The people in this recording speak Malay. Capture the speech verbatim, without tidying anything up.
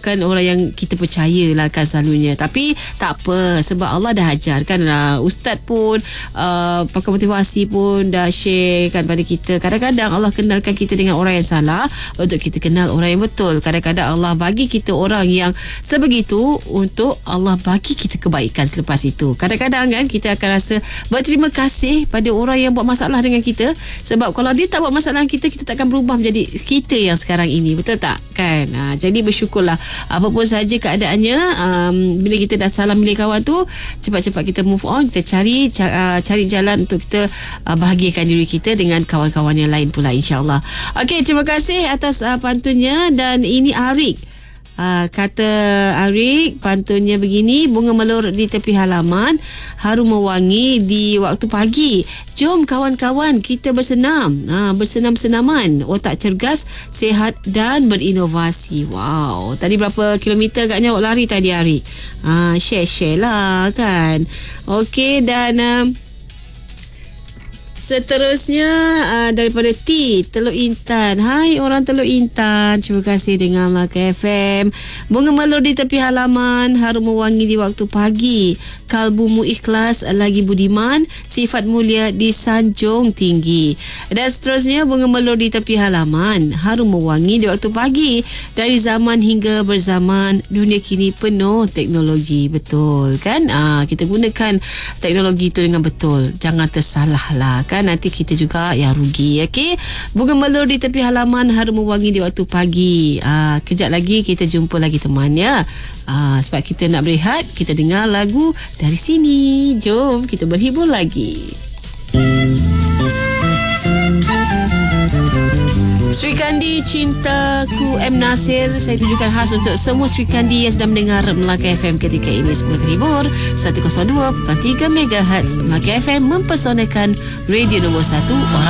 bukan orang yang kita percaya lah kan selalunya. Tapi tak apa, sebab Allah dah ajar kan. Uh, Ustaz pun uh, pakar motivasi pun dah share kan pada kita. Kadang-kadang Allah kenalkan kita dengan orang yang salah untuk kita kenal orang yang betul. Kadang-kadang Allah bagi kita orang yang sebegitu untuk Allah bagi kita kebaikan selepas itu. Kadang-kadang kan kita akan rasa berterima kasih pada orang yang buat masalah dengan kita, sebab kalau dia tak buat masalah dengan kita, kita takkan berubah menjadi kita yang sekarang ini. Betul tak kan? Ha, jadi bersyukurlah apapun sahaja keadaannya. Um, bila kita dah salah milih kawan tu, cepat-cepat kita move on, kita cari uh, cari jalan untuk kita uh, bahagiakan diri kita dengan kawan-kawan yang lain pula, insyaAllah. Okey, terima kasih atas uh, pantunnya. Dan ini Arik. Uh, kata Arik, pantunnya begini: bunga melur di tepi halaman, harum mewangi di waktu pagi. Jom kawan-kawan kita bersenam, uh, bersenam-senaman, otak cergas, sihat dan berinovasi. Wow, tadi berapa kilometer agaknya awak lari tadi, Arik? Uh, share-share lah kan. Okey, dan uh, seterusnya uh, daripada T Teluk Intan. Hai orang Teluk Intan, terima kasih dengan Melaka F M. Bunga melur di tepi halaman, harum mewangi di waktu pagi, kalbumu ikhlas lagi budiman, sifat mulia disanjung tinggi. Dan seterusnya, bunga melur di tepi halaman, harum mewangi di waktu pagi, dari zaman hingga berzaman, dunia kini penuh teknologi. Betul kan? Ah, kita gunakan teknologi itu dengan betul, jangan tersalah lah kan, nanti kita juga yang rugi. Okey, bunga melur di tepi halaman, harum mewangi di waktu pagi. Ah, kejap lagi kita jumpa lagi teman ya. Ah, sebab kita nak berehat, kita dengar lagu dari sini. Jom kita berhibur lagi. Sri Kandi Cintaku M. Nasir, saya tujukan khas untuk semua Sri Kandi yang sedang mendengar Melaka F M ketika ini. Semoga terhibur. seratus dua perpuluhan tiga megahertz Melaka F M, mempesonakan radio nombor satu orang